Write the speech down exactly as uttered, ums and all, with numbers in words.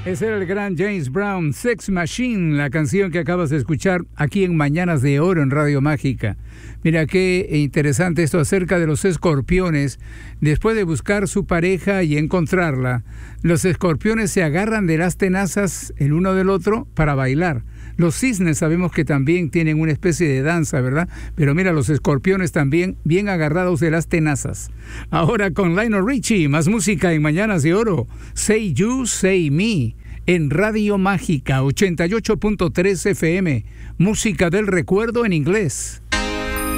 Ese era el gran James Brown, Sex Machine, la canción que acabas de escuchar aquí en Mañanas de Oro en Radio Mágica. Mira qué interesante esto acerca de los escorpiones. Después de buscar su pareja y encontrarla, los escorpiones se agarran de las tenazas el uno del otro para bailar. Los cisnes sabemos que también tienen una especie de danza, ¿verdad? Pero mira, los escorpiones también bien agarrados de las tenazas. Ahora con Lionel Richie, más música en Mañanas de Oro. Say You, Say Me, en Radio Mágica, ochenta y ocho punto tres F M. Música del recuerdo en inglés.